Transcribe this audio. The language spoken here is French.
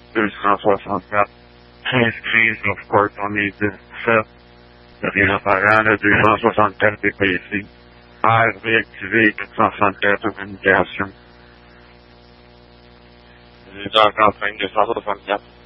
264. 15 crises, of course, on est 17. Rien par an, 264 DPC. Air réactivé, 464 communication. Viseur campagne 264.